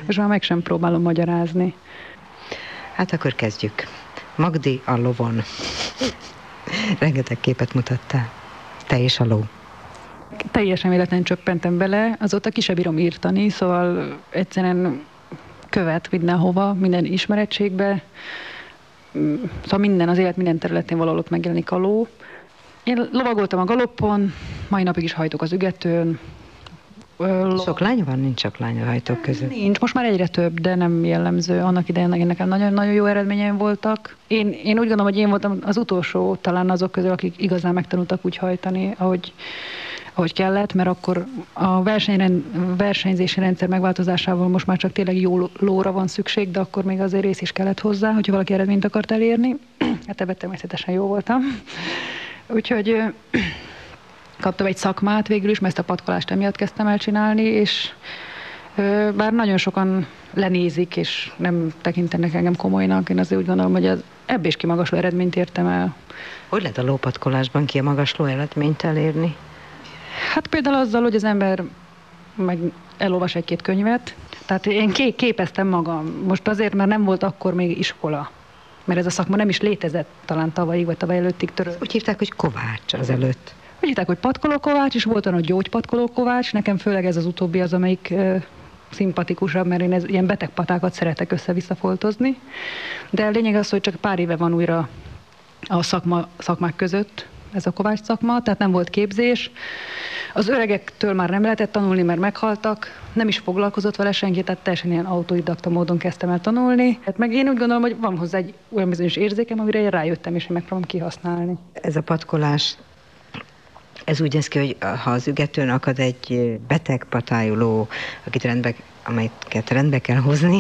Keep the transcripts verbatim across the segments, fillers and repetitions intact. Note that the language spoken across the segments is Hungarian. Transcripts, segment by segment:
Most már meg sem próbálom magyarázni. Hát akkor kezdjük. Magdi a lovon. Rengeteg képet mutattál. Te és a ló. Teljesen véletlenül csöppentem bele, azóta ki sem bírom írtani, szóval egyszerűen követ mindenhova, minden ismerettségbe, szóval minden, az élet minden területén valahol ott megjelenik a ló. Én lovagoltam a galoppon, mai napig is hajtok az ügetőn. Lo- Sok lány van? Nincs sok lány a hajtók között. Nincs, most már egyre több, de nem jellemző. Annak idején nekem nagyon-nagyon jó eredményeim voltak. Én, én úgy gondolom, hogy én voltam az utolsó talán azok közül, akik igazán megtanultak úgy hajtani, ahogy, ahogy kellett, mert akkor a versenyrend, versenyzési rendszer megváltozásával most már csak tényleg jó lóra van szükség, de akkor még azért rész is kellett hozzá, hogyha valaki eredményt akart elérni. Hát ebben természetesen jó voltam. Úgyhogy kaptam egy szakmát végül is, mert ezt a patkolást emiatt kezdtem el csinálni, és ö, bár nagyon sokan lenézik, és nem tekintenek engem komolynak, én azért úgy gondolom, hogy az ebből is kimagasló eredményt értem el. Hogy lehet a lópatkolásban ki a magasló eredményt elérni? Hát például azzal, hogy az ember meg elolvas egy-két könyvet, tehát én ké- képeztem magam. Most azért, mert nem volt akkor még iskola. Mert ez a szakma nem is létezett talán tavalyig, vagy tavaly előttig törő. Úgy hívták, hogy Kovács az előtt. Úgy hívták, hogy patkolókovács, és volt olyan, hogy gyógypatkolókovács. Nekem főleg ez az utóbbi az, amelyik ö, szimpatikusabb, mert én ez, ilyen beteg patákat szeretek össze-vissza foltozni. De a lényeg az, hogy csak pár éve van újra a szakma, szakmák között ez a kovács szakma, tehát nem volt képzés. Az öregektől már nem lehetett tanulni, mert meghaltak, nem is foglalkozott vele senki, tehát teljesen ilyen autodidakta módon kezdtem el tanulni. Hát meg én úgy gondolom, hogy van hozzá egy olyan bizonyos érzékem, amire én rájöttem, és én megpróbálom kihasználni. Ez a patkolás, ez úgy néz ki, hogy ha az ügetőn akad egy beteg patájú ló, akit rendbe, amelyiket rendbe kell hozni,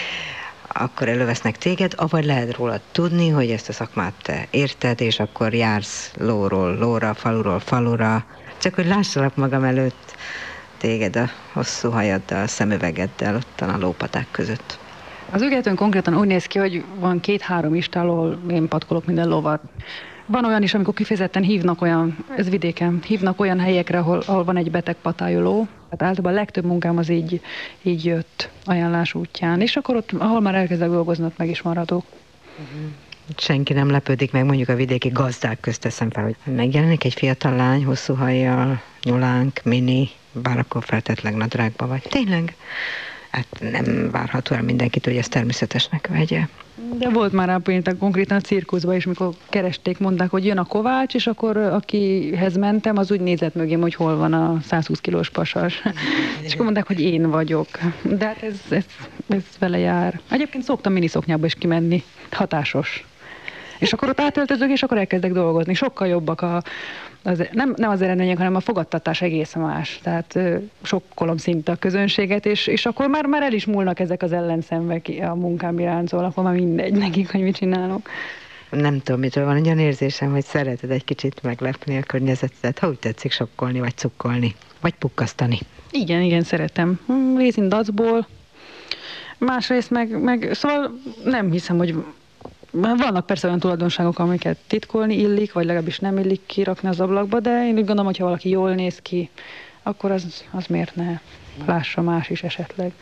akkor elővesznek téged, avagy lehet róla tudni, hogy ezt a szakmát te érted, és akkor jársz lóról lóra, faluról falura, csak hogy lássalak magam előtt téged a hosszú hajaddal, szemüvegeddel ottan a lópaták között. Az ügetőn konkrétan úgy néz ki, hogy van két-három istál, ahol én patkolok minden lovat. Van olyan is, amikor kifejezetten hívnak olyan, ez vidéken, hívnak olyan helyekre, ahol, ahol van egy beteg patájú ló. Hát általában a legtöbb munkám az így, így jött ajánlás útján. És akkor ott, ahol már elkezdek dolgozni, ott meg is maradok. Uh-huh. Senki nem lepődik meg, mondjuk a vidéki gazdák közt teszem fel, hogy megjelenik egy fiatal lány, hosszú hajjal, nyulánk, mini, bár akkor feltétlenül nadrágba vagy. Tényleg? Hát nem várható el mindenkit, hogy ezt természetesnek vegye. De volt már rápéntek konkrétan a cirkuszban is, mikor keresték, mondták, hogy jön a Kovács, és akkor akihez mentem, az úgy nézett mögém, hogy hol van a százhúsz kilós pasas. És akkor mondták, hogy én vagyok. De hát ez, ez, ez vele jár. Egyébként szoktam miniszoknyába is kimenni. Hatásos. És akkor ott átöltözök, és akkor elkezdek dolgozni. Sokkal jobbak a, az, nem, nem az eredmények, hanem a fogadtatás egészen más. Tehát sokkolom szinte a közönséget, és, és akkor már, már el is múlnak ezek az ellenszemvek a munkám iránt, szóval akkor már mindegy nekik, hogy mit csinálok. Nem tudom, mitől van egy olyan érzésem, hogy szereted egy kicsit meglepni a környezetet, ha úgy tetszik sokkolni, vagy cukkolni, vagy pukkasztani. Igen, igen, szeretem. Részint dacból, másrészt meg, meg, szóval nem hiszem, hogy vannak persze olyan tulajdonságok, amiket titkolni illik, vagy legalábbis nem illik kirakni az ablakba, de én úgy gondolom, hogy ha valaki jól néz ki, akkor az, az miért ne lássa más is esetleg.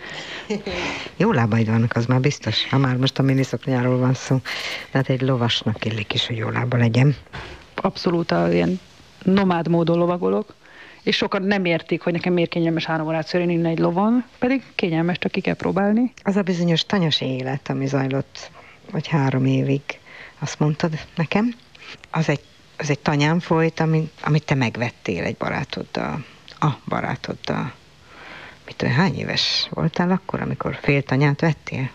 Jó lábaid vannak, az már biztos, ha már most a miniszoknyáról van szó. Tehát egy lovasnak illik is, hogy jó lába legyen. Abszolút az ilyen nomád módon lovagolok, és sokan nem értik, hogy nekem miért kényelmes három órát szörén innen egy lovon, pedig kényelmes, csak ki kell próbálni. Az a bizonyos tanyas élet, ami zajlott vagy három évig, azt mondtad nekem, az egy, az egy tanyán folyt, amit, amit te megvettél egy barátoddal, a barátoddal. Mit olyan, hány éves voltál akkor, amikor fél tanyát vettél?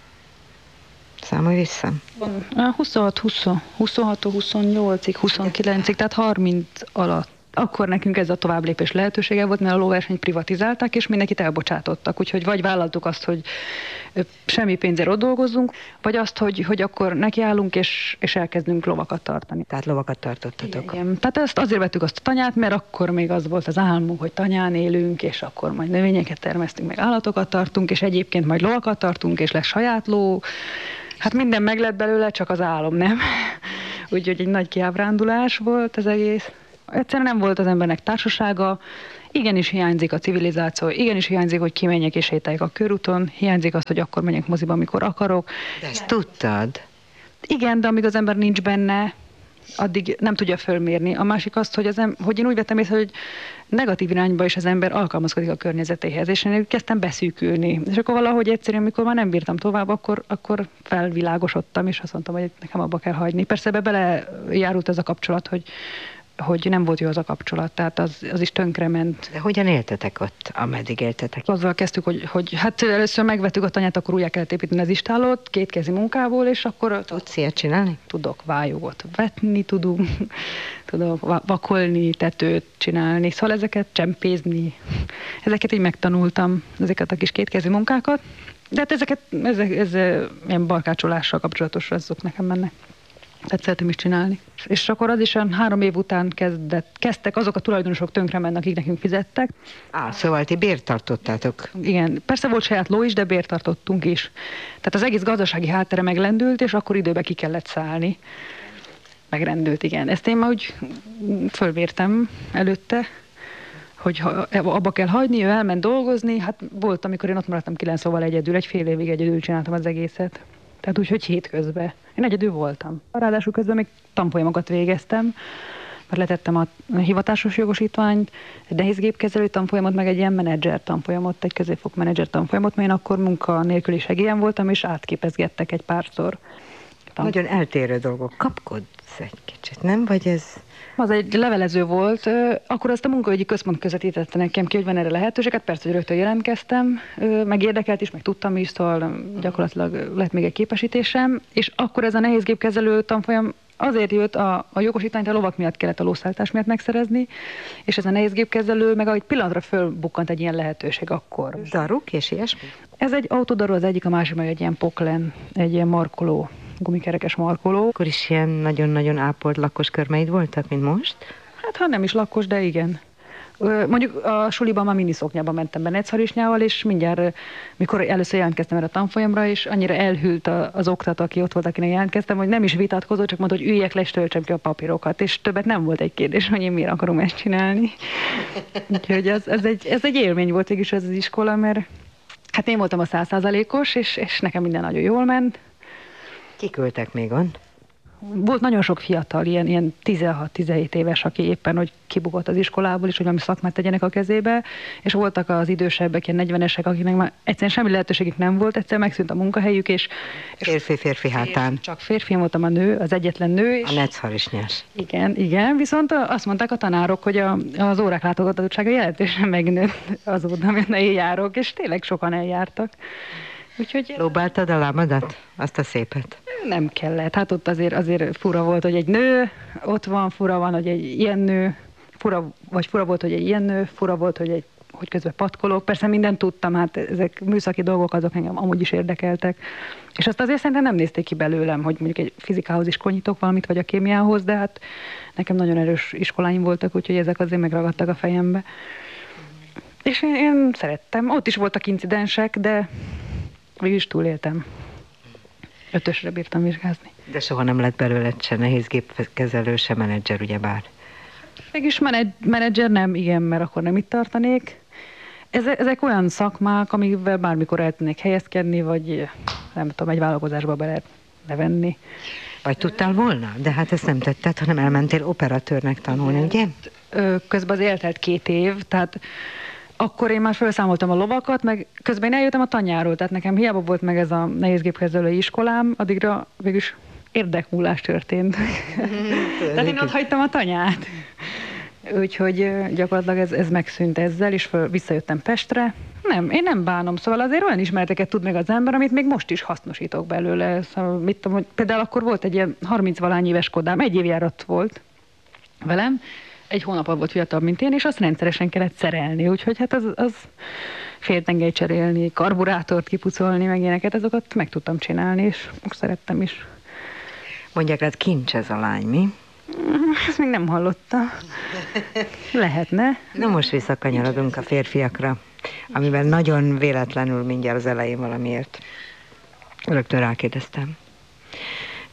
Számolj vissza. huszonhat, huszonhat, huszonnyolcig, huszonkilencig, tehát harminc alatt. Akkor nekünk ez a továbblépés lehetősége volt, mert a lóversenyt privatizálták, és mindenkit elbocsátottak. Úgyhogy vagy vállaltuk azt, hogy semmi pénzért ott dolgozzunk, vagy azt, hogy, hogy akkor nekiállunk, és, és elkezdünk lovakat tartani. Tehát lovakat tartottatok. Igen. Tehát ezt azért vettük azt a tanyát, mert akkor még az volt az álmunk, hogy tanyán élünk, és akkor majd növényeket termesztünk, meg állatokat tartunk, és egyébként majd lovakat tartunk, és lesz saját ló. Hát minden meg lett belőle, csak az álom nem. Úgyhogy egy nagy kiábrándulás volt az egész. Egyszerűen nem volt az embernek társasága, Igenis hiányzik a civilizáció, igenis hiányzik, hogy kimenjek és sétáljak a körúton, hiányzik az, hogy akkor menjek moziba, amikor akarok. De ezt tudtad? Igen, de amíg az ember nincs benne, addig nem tudja fölmérni. A másik azt, hogy, az em- hogy én úgy vettem észre, hogy negatív irányba is az ember alkalmazkodik a környezetéhez, és én kezdtem beszűkülni. És akkor valahogy egyszerűen, amikor már nem bírtam tovább, akkor, akkor felvilágosodtam, és azt mondtam, hogy nekem abba kell hagyni. Persze ebbe belejárult ez a kapcsolat, hogy hogy nem volt jó az a kapcsolat, tehát az, az is tönkrement. De hogyan éltetek ott, ameddig éltetek? Azzal kezdtük, hogy, hogy hát először megvettük a tanyát, akkor újjá kellett építeni az istálót, kétkezi munkából, és akkor... Tudsz ilyet csinálni? Tudok vájogot vetni, tudunk, tudok vakolni, tetőt csinálni, szóval ezeket csempézni, ezeket így megtanultam, ezeket a kis kétkezi munkákat, de hát ezeket, ezek, ez, ez ilyen barkácsolással kapcsolatos, azok nekem mennek. Tehát szeretem is csinálni. És akkor az is olyan három év után kezdett, kezdtek azok a tulajdonosok tönkre menni, akik nekünk fizettek. Á, szóval ti bért tartottátok. Igen, persze volt saját ló is, de bért tartottunk is. Tehát az egész gazdasági háttere meglendült, és akkor időbe ki kellett szállni. Megrendült, igen. Ezt én már úgy fölmértem előtte, hogy abba kell hagyni, ő elment dolgozni. Hát volt, amikor én ott maradtam kilenc szóval egyedül, egy fél évig egyedül csináltam az egészet. Tehát úgy, hogy hétközben. Én egyedül voltam. Ráadásul közben még tanfolyamokat végeztem, mert letettem a hivatásos jogosítványt, egy nehézgépkezelő tanfolyamot, meg egy ilyen menedzser tanfolyamot, egy középfok menedzser tanfolyamot, mert én akkor munkanélküli segélyen voltam, és átképezgettek egy párszor. Nagyon eltérő dolgok. Kapkodsz egy kicsit, nem? Vagy ez... Az egy levelező volt, akkor azt a munkaügyi központ közvetítette nekem ki, hogy van erre lehetőséget, persze, hogy rögtön jelentkeztem, meg érdekelt is, meg tudtam is, szóval gyakorlatilag lett még egy képesítésem, és akkor ez a nehézgépkezelő tanfolyam azért jött, a, a jogosítványt a lovak miatt kellett a lószállítás miatt megszerezni, és ez a nehézgépkezelő, meg egy pillanatra fölbukkant egy ilyen lehetőség akkor. Daruk és ilyesmi? Ez egy autodaru az egyik, a másik meg egy ilyen poklen, egy ilyen markoló, gumikerekes markoló. Akkor is ilyen nagyon-nagyon ápolt lakos körmeid voltak, mint most? Hát ha nem is lakos, de igen. Mondjuk a suliban már miniszoknyában mentem be necszharisnyával, és mindjárt, mikor először jelentkeztem erre a tanfolyamra, és annyira elhűlt az oktató, aki ott volt, akinek jelentkeztem, hogy nem is vitatkozott, csak mondta, hogy üljek le, és töltsem ki a papírokat, és többet nem volt egy kérdés, hogy én miért akarom ezt csinálni. Úgyhogy ez, ez, egy, ez egy élmény volt végül ez az iskola, mert hát én voltam a száz százalékos, és, és nekem minden nagyon jól ment. Kiküldtek még on? Volt nagyon sok fiatal, ilyen, ilyen tizenhat-tizenhét éves, aki éppen, hogy kibukott az iskolából, és hogy valami szakmát tegyenek a kezébe, és voltak az idősebbek, ilyen negyvenesek, akiknek már egyszerűen semmi lehetőségük nem volt, egyszerűen megszűnt a munkahelyük, és... Férfi-férfi hátán. Csak férfi voltam a nő, az egyetlen nő. És a necszharisnyás. Igen, igen, viszont azt mondták a tanárok, hogy a, az órák látogatottsága jelentősen megnőtt azóta, amit eljárok, és tényleg sokan eljártak. Úgyhogy... Lóbáltad a lábadat? Azt a szépet? Nem kellett. Hát ott azért, azért fura volt, hogy egy nő, ott van, fura van, hogy egy ilyen nő, fura, vagy fura volt, hogy egy ilyen nő, fura volt, hogy, egy, hogy közben patkolok. Persze mindent tudtam, hát ezek műszaki dolgok, azok engem amúgy is érdekeltek. És azt azért szerintem nem nézték ki belőlem, hogy mondjuk egy fizikához is konyítok valamit, vagy a kémiához, de hát nekem nagyon erős iskoláim voltak, úgyhogy ezek azért megragadtak a fejembe. És én, én szerettem. Ott is voltak incidensek, de végül is túléltem. Ötösre bírtam vizsgázni. De soha nem lett belőle se nehézgépkezelő, se menedzser, ugyebár. Mégis menedzser nem, igen, mert akkor nem itt tartanék. Ezek, ezek olyan szakmák, amivel bármikor el tudnék helyezkedni, vagy nem tudom, egy vállalkozásba be lehet levenni. Vagy tudtál volna? De hát ezt nem tetted, hanem elmentél operatőrnek tanulni, ugye? Közben az eltelt két év, tehát akkor én már felszámoltam a lovakat, meg közben én eljöttem a tanyáról, tehát nekem hiába volt meg ez a nehézgépkezelői iskolám, addigra végülis érdekmúlás történt. Tehát én ott hagytam a tanyát. Úgyhogy gyakorlatilag ez, ez megszűnt ezzel, és föl, visszajöttem Pestre. Nem, én nem bánom, szóval azért olyan ismereteket tud meg az ember, amit még most is hasznosítok belőle. Szóval, mit tudom, hogy például akkor volt egy ilyen harminc-valány éves kodám, egy évjárat volt velem, egy hónapban volt fiatal, mint én, és azt rendszeresen kellett szerelni, úgyhogy hát az, az féltengely cserélni, karburátort kipucolni, meg ilyeneket, azokat meg tudtam csinálni, és szerettem is. Mondják, hát kincs ez a lány, mi? Ezt még nem hallottam. Lehetne. Na most visszakanyarodunk a férfiakra, amiben nagyon véletlenül mindjárt az elején valamiért rögtön rákérdeztem.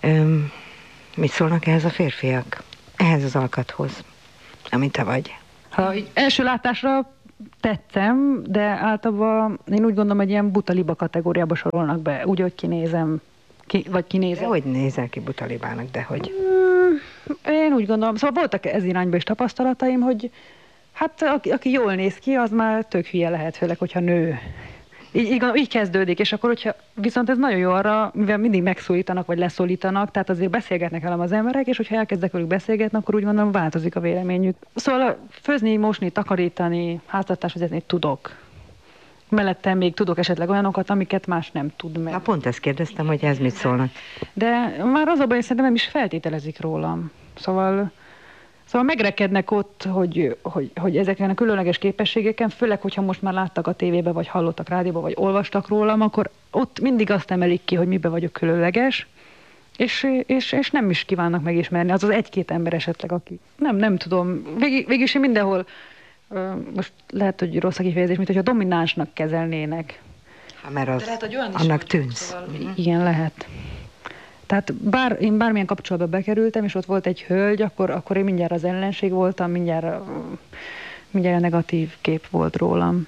Öm, mit szólnak ehhez a férfiak? Ehhez az alkathoz, amit te vagy? Ha így első látásra tetszem, de általában én úgy gondolom, hogy ilyen buta liba kategóriába sorolnak be, úgy, hogy kinézem, ki, vagy kinézem. De hogy nézel ki buta libának, de hogy? Mm, én úgy gondolom, szóval voltak ez irányba is tapasztalataim, hogy hát aki, aki jól néz ki, az már tök hülye lehet, főleg, hogyha nő. Így, így, így kezdődik, és akkor, hogyha viszont ez nagyon jó arra, mivel mindig megszólítanak, vagy leszólítanak, tehát azért beszélgetnek velem az emberek, és hogyha elkezdek velük beszélgetni, akkor úgy gondolom, változik a véleményük. Szóval főzni, mosni, takarítani, háztartást vezetni tudok. Mellettem még tudok esetleg olyanokat, amiket más nem tud meg. Na pont ezt kérdeztem, hogy ez mit szólnak. De már az a baj, szerintem nem is feltételezik rólam. Szóval... Szóval megrekednek ott, hogy, hogy, hogy ezeken a különleges képességeken, főleg, hogyha most már láttak a tévébe, vagy hallottak rádióba, vagy olvastak rólam, akkor ott mindig azt emelik ki, hogy mibe vagyok különleges, és, és, és nem is kívánnak megismerni. Az az egy-két ember esetleg, aki... Nem, nem tudom. Vég, végülis én mindenhol, most lehet, hogy rossz a kifejezés, mint hogyha dominánsnak kezelnének. Ha, mert az, lehet, hogy olyan is annak vagy, tűnsz. Szóval, igen, lehet. Tehát bár én bármilyen kapcsolatba bekerültem, és ott volt egy hölgy, akkor, akkor én mindjárt az ellenség voltam, mindjárt, mindjárt a negatív kép volt rólam.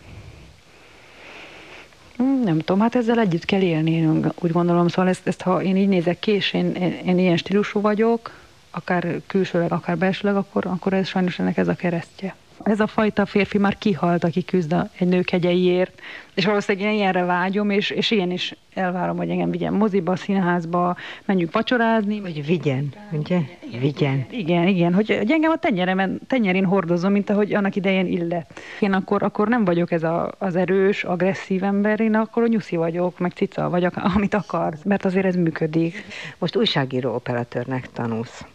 Nem tudom, hát ezzel együtt kell élni, én úgy gondolom. Szóval ezt, ezt ha én így nézek ki, és én, én, én ilyen stílusú vagyok, akár külsőleg, akár belsőleg, akkor, akkor ez sajnos ennek ez a keresztje. Ez a fajta férfi már kihalt, aki küzd egy nő kegyeiért, és valószínűleg én ilyenre vágyom, és, és ilyen is elvárom, hogy engem vigyen moziba, színházba, menjünk vacsorázni. Hogy vigyen, ugye? Igen, Vigyen. Igen, igen, hogy, hogy engem a tenyeremen, tenyerén hordozom, mint ahogy annak idején illet. Én akkor, akkor nem vagyok ez a, az erős, agresszív ember, én akkor nyuszi vagyok, meg cica vagyok, amit akarsz, mert azért ez működik. Most újságíró operatőrnek tanulsz.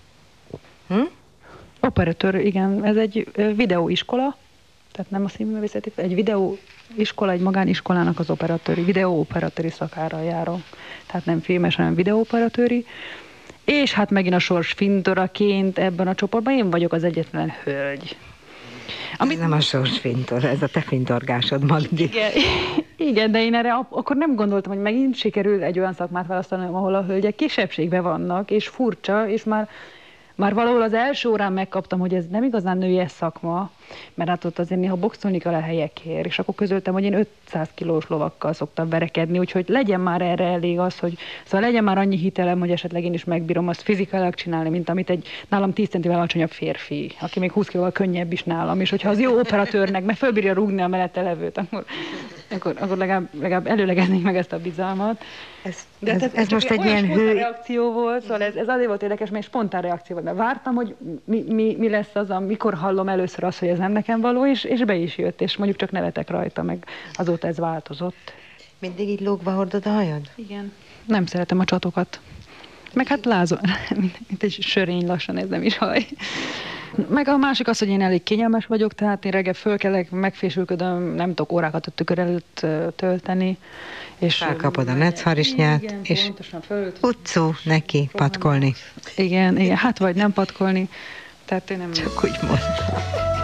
Hm? Operatőr, igen, ez egy videóiskola, tehát nem a színművészeti, egy videóiskola, egy magániskolának az operatőri, videóoperatőri szakára járok. Tehát nem filmes, hanem videóoperatőri. És hát megint a sors fintoraként ebben a csoportban én vagyok az egyetlen hölgy. Amit... Ez nem a sors fintor, ez a te fintorgásod, Magdi. Igen, igen, de én erre akkor nem gondoltam, hogy megint sikerül egy olyan szakmát választanom, ahol a hölgyek kisebbségben vannak, és furcsa, és már Már valahol az első órán megkaptam, hogy ez nem igazán nőies szakma, mert hát ott azért néha boxolni kell a helyekért, és akkor közöltem, hogy én ötszáz kilós lovakkal szoktam verekedni, úgyhogy legyen már erre elég az, hogy szóval legyen már annyi hitelem, hogy esetleg én is megbírom azt fizikailag csinálni, mint amit egy nálam tíz centivel alacsonyabb férfi, aki még húsz kilóval könnyebb is nálam, és hogyha az jó operatőrnek, meg fölbírja rúgni a mellette levőt, akkor, akkor, akkor legalább, legalább előlegeznék meg ezt a bizalmat. Ez, De ez, ez, ez most egy ilyen hő... reakció volt, szóval ez, ez azért volt érdekes, mert spontán reakció volt, mert vártam, hogy mi, mi, mi lesz az, amikor hallom először azt, hogy ez nem nekem való, és, és be is jött, és mondjuk csak nevetek rajta, meg azóta ez változott. Mindig így lógva hordod a hajad? Igen. Nem szeretem a csatokat. Meg hát lázol, mint egy sörény lassan, ez nem is haj. Meg a másik az, hogy én elég kényelmes vagyok, tehát én reggel fölkelek, megfésülködöm, nem tudok órákat a tükör előtt tölteni. És felkapod a necharisnyát, igen, és föl, utcú neki patkolni. Igen, igen, hát vagy nem patkolni. Tehát én nem... Csak úgy mondtam.